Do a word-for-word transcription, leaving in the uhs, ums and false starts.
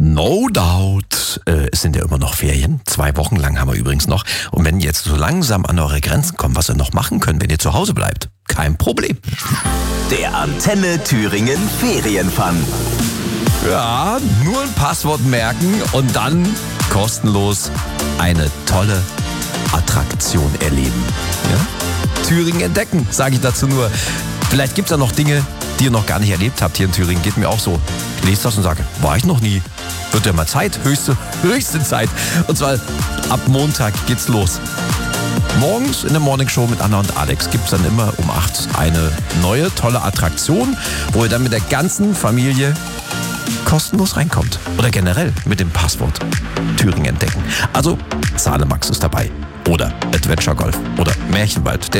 No doubt. Äh, es sind ja immer noch Ferien. Zwei Wochen lang haben wir übrigens noch. Und wenn ihr jetzt so langsam an eure Grenzen kommt, was ihr noch machen könnt, wenn ihr zu Hause bleibt, kein Problem. Der Antenne Thüringen Ferienfun. Ja, nur ein Passwort merken und dann kostenlos eine tolle Attraktion erleben. Ja? Thüringen entdecken, sage ich dazu nur. Vielleicht gibt es ja noch Dinge, die ihr noch gar nicht erlebt habt hier in Thüringen. Geht mir auch so. Ich lese das und sage, war ich noch nie. Wird ja mal Zeit, höchste, höchste Zeit. Und zwar ab Montag geht's los. Morgens in der Morningshow mit Anna und Alex gibt es dann immer um acht eine neue, tolle Attraktion, wo ihr dann mit der ganzen Familie kostenlos reinkommt. Oder generell mit dem Passwort Thüringen entdecken. Also Salemax ist dabei. Oder Adventure Golf. Oder Märchenwald.